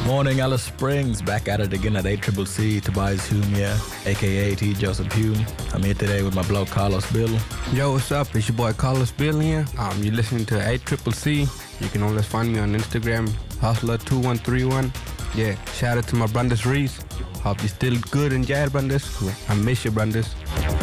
Morning, Alice Springs. Back at it again at ACCC. Tobias Hume here, a.k.a. T. Joseph Hume. I'm here today with my bloke, Carlos Bill. Yo, what's up? It's your boy, Carlos Bill here. You're listening to ACCC. You can always find me on Instagram, Hustler2131. Yeah, shout out to my brothers Reese. Hope you're still good in jail, brothers. I miss you, brothers.